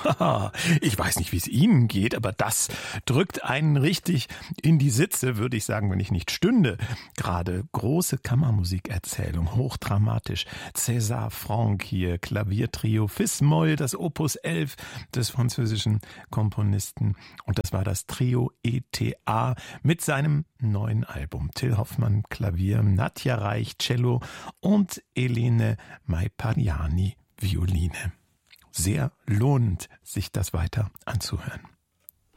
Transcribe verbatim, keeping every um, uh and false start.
Ich weiß nicht, wie es Ihnen geht, aber das drückt einen richtig in die Sitze, würde ich sagen, wenn ich nicht stünde. Gerade große Kammermusikerzählung, hochdramatisch. César Franck hier, Klaviertrio Fis-Moll, das Opus elf des französischen Komponisten. Und das war das Trio E T A mit seinem neuen Album. Till Hoffmann Klavier, Nadja Reich Cello und Elene Maipariani Violine. Sehr lohnend, sich das weiter anzuhören.